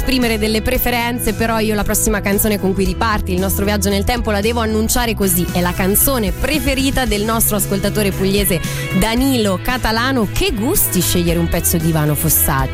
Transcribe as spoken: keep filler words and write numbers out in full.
esprimere delle preferenze, però io la prossima canzone con cui riparti il nostro viaggio nel tempo la devo annunciare così: è la canzone preferita del nostro ascoltatore pugliese Danilo Catalano. Che gusti scegliere un pezzo di Ivano Fossati.